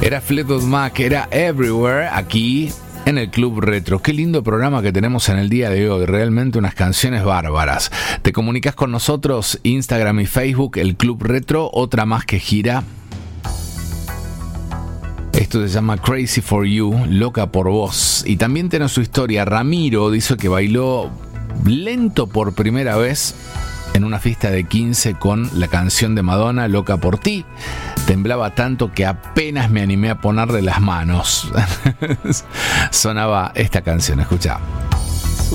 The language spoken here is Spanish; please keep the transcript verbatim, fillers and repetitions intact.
Era Fleetwood Mac, era Everywhere, aquí en el Club Retro. Qué lindo programa que tenemos en el día de hoy, realmente unas canciones bárbaras. Te comunicas con nosotros, Instagram y Facebook, el Club Retro, otra más que gira. Esto se llama Crazy for You, loca por vos. Y también tiene su historia. Ramiro dice que bailó lento por primera vez en una fiesta de quince con la canción de Madonna, Loca por ti. Temblaba tanto que apenas me animé a ponerle las manos. Sonaba esta canción, escuchá.